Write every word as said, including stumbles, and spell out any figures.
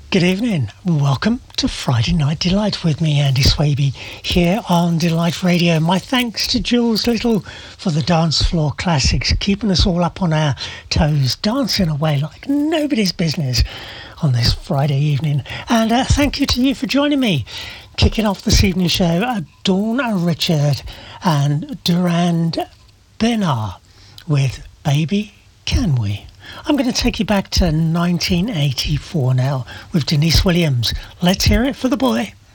Good evening. Welcome to Friday Night Delight with me, Andy Swaby, here on Delight Radio. My thanks to Jules Little for the dance floor classics, keeping us all up on our toes, dancing away like nobody's business on this Friday evening. And uh, thank you to you for joining me. Kicking off this evening's show, uh, Dawn Richard and Durand Bernard with Baby Can We. I'm going to take you back to nineteen eighty-four now with Denise Williams. Let's hear it for the boy.